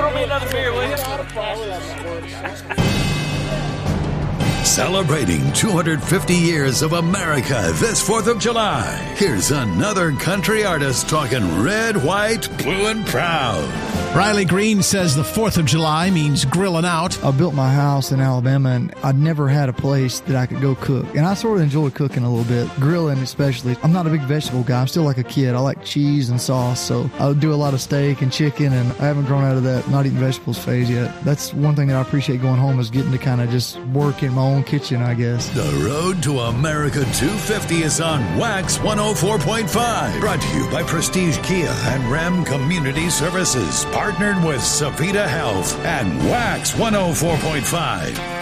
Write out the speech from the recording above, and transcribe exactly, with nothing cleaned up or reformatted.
throw me another beer, will you? Celebrating two hundred fifty years of America this fourth of July. Here's another country artist talking red, white, blue, and proud. Riley Green says the fourth of July means grilling out. I built my house in Alabama, and I'd never had a place that I could go cook. And I sort of enjoy cooking a little bit, grilling especially. I'm not a big vegetable guy. I'm still like a kid. I like cheese and sauce, so I'll do a lot of steak and chicken, and I haven't grown out of that not eating vegetables phase yet. That's one thing that I appreciate going home is getting to kind of just work in my own kitchen, I guess. The road to America two fifty is on Wax one oh four point five. Brought to you by Prestige Kia and Ram Community Services. Partnered with Savita Health and Wax one oh four point five.